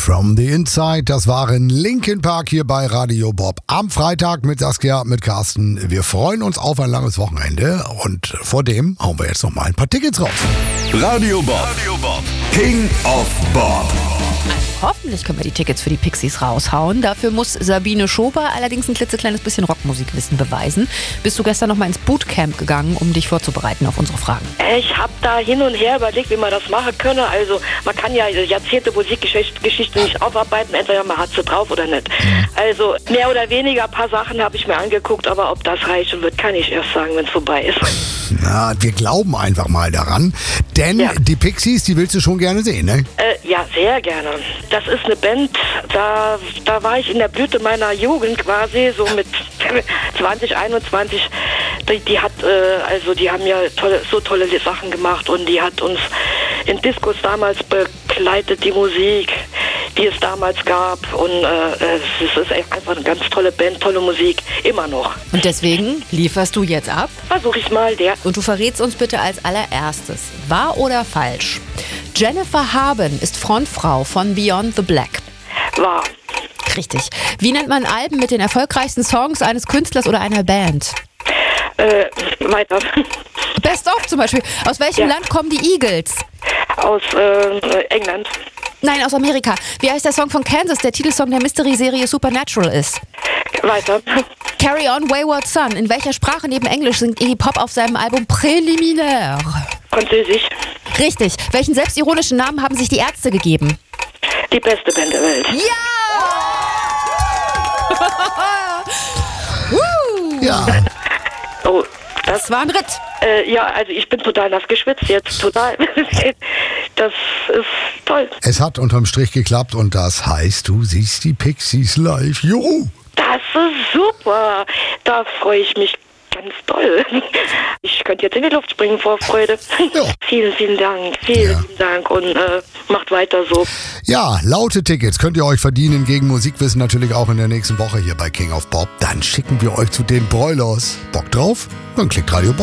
From the Inside, das waren Linkin Park hier bei Radio Bob. Am Freitag mit Saskia, mit Carsten. Wir freuen uns auf ein langes Wochenende und vor dem hauen wir jetzt noch mal ein paar Tickets raus. Radio Bob, King of Bob. Hoffentlich können wir die Tickets für die Pixies raushauen. Dafür muss Sabine Schober allerdings ein klitzekleines bisschen Rockmusikwissen beweisen. Bist du gestern noch mal ins Bootcamp gegangen, um dich vorzubereiten auf unsere Fragen? Ich habe da hin und her überlegt, wie man das machen könne. Also man kann ja Jahrzehnte Musikgeschichte nicht aufarbeiten, entweder man hat sie drauf oder nicht. Also mehr oder weniger ein paar Sachen habe ich mir angeguckt, aber ob das reichen wird, kann ich erst sagen, wenn es vorbei ist. Na, wir glauben einfach mal daran, denn die Pixies, die willst du schon gerne sehen, ne? Ja, sehr gerne. Das ist eine Band, da war ich in der Blüte meiner Jugend quasi, so mit 20, 21. Die haben ja tolle Sachen gemacht und die hat uns in Discos damals begleitet, die Musik, die es damals gab. Und es ist einfach eine ganz tolle Band, tolle Musik, immer noch. Und deswegen lieferst du jetzt ab? Versuch ich mal, Und du verrätst uns bitte als allererstes, wahr oder falsch? Jennifer Haben ist Frontfrau von Beyond the Black. Wahr. Richtig. Wie nennt man Alben mit den erfolgreichsten Songs eines Künstlers oder einer Band? Weiter. Best of zum Beispiel. Aus welchem Land kommen die Eagles? Aus England. Nein, aus Amerika. Wie heißt der Song von Kansas, der Titelsong der Mystery-Serie Supernatural ist? Weiter. Carry On Wayward Son. In welcher Sprache neben Englisch singt Iggy Pop auf seinem Album Präliminär? Französisch. Richtig. Welchen selbstironischen Namen haben sich die Ärzte gegeben? Die beste Band der Welt. Ja. Oh, Das war ein Ritt. Also ich bin total nass geschwitzt jetzt, total. Das ist toll. Es hat unterm Strich geklappt und das heißt, du siehst die Pixies live. Juhu! Das ist super. Da freue ich mich ganz doll. Ich könnte jetzt in die Luft springen vor Freude. Ja. Vielen Dank. Vielen Dank und macht weiter so. Ja, laute Tickets könnt ihr euch verdienen gegen Musikwissen natürlich auch in der nächsten Woche hier bei King of Bob. Dann schicken wir euch zu den Broilers. Bock drauf? Dann klickt Radio Bob.